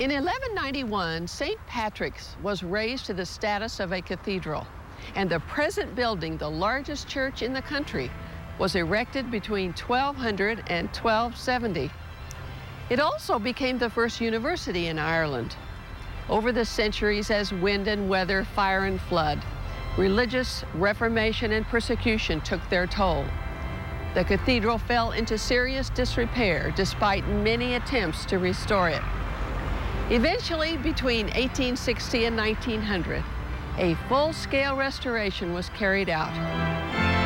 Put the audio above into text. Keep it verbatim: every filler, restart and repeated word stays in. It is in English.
In eleven ninety-one, Saint Patrick's was raised to the status of a cathedral, and the present building, the largest church in the country, was erected between twelve hundred and twelve seventy. It also became the first university in Ireland. Over the centuries, as wind and weather, fire and flood, religious reformation and persecution took their toll. The cathedral fell into serious disrepair despite many attempts to restore it. Eventually, between eighteen sixty and nineteen hundred, a full-scale restoration was carried out.